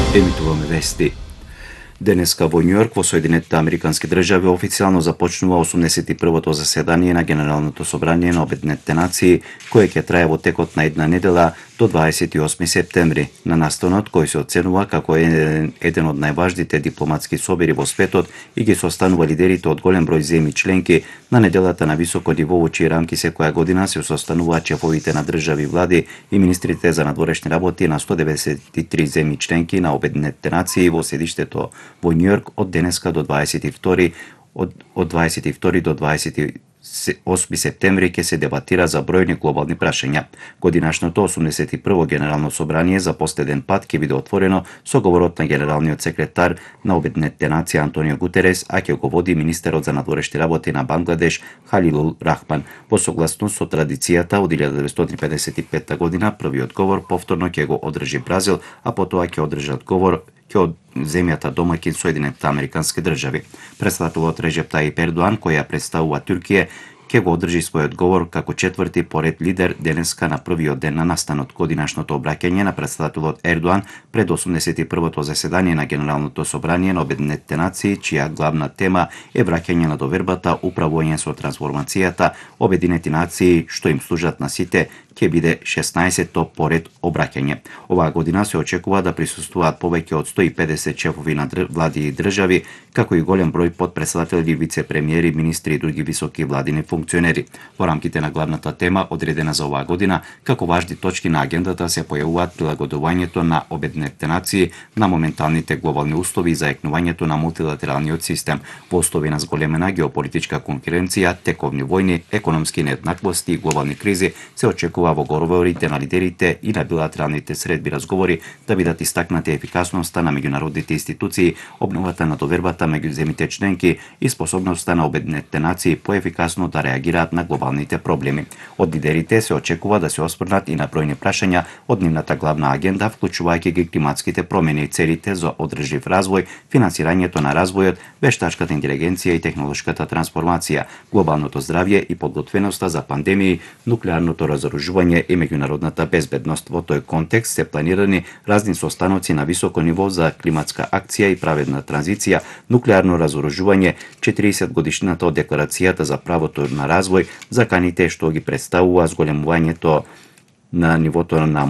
Емитуваме вести. Денеска во Њујорк во Соединетите Американски држави официјално започнува 81-то заседание на Генералното собрание на Обединетите нации, кое ќе трае во текот на една недела до 28 септември. На настанот, кој се оценува како еден од најважните дипломатски собери во светот и ги состанува лидерите од голем број земји членки, на неделата на високо ниво во чии рамки секоја година се состануваат шефовите на држави и влади и министрите за надворешни работи на 193 земји членки на Обединетите нации во седиштето во Њујорк од денеска до 22 до 28 септември ќе се дебатира за бројни глобални прашања. Годинашното 81 Генерално собрание за последен пат ќе биде отворено со говорот на генералниот секретар на Обединетите нации Антонио Гутерес, а ќе го води министерот за надворешни работи на Бангладеш Халилул Рахман. Во согласност со традицијата од 1955 година, првиот говор повторно ќе го одржи Бразил, а потоа ќе одржат говор од земјата домаќин Соединетите Американски држави. Председателот Режеп Тајип Ердоан, која представува Туркија, ќе го одржи својот говор како четврти поред лидер денеска на првиот ден на настанот. Годинашното обраќање на председателот Ердоан пред 81-то заседание на Генералното собрание на Обединетите нации, чија главна тема е враќање на довербата, управување со трансформацијата, Обединети нации што им служат на сите, ќе биде 16-то поред обраќање. Оваа година се очекува да присуствуваат повеќе од 150 шефови на влади и држави, како и голем број потпредседатели, вице-премиери, министри и други високи владини функционери. Во рамките на главната тема одредена за оваа година, како важни точки на агендата се појавуваат прилагодувањето на Обединетите нации на моменталните глобални услови и заекнувањето на мултилатералниот систем во услови на зголемена геополитичка конкуренција, тековни војни, економски нееднаквости и глобални кризи. Се очекува во говорите на лидерите и на билатералните средби разговори да бидат истакнати ефикасноста на меѓународните институции, обновата на довербата меѓу земјите членки и способноста на Обединетите нации поефикасно да реагираат на глобалните проблеми. Од лидерите се очекува да се осврнат и на бројни прашања од нивната главна агенда, вклучувајќи ги климатските промени и целите за одржлив развој, финансирањето на развојот, вештачката интелигенција и технолошката трансформација, глобалното здравје и подготвеноста за пандемии, нуклеарното разоружување и меѓународната безбедност. Во тој контекст се планирани разни состаноци на високо ниво за климатска акција и праведна транзиција, нуклеарно разоружување, 40 годишнината од декларацијата за правото на развој, заканите што ги представува зголемувањето на нивото на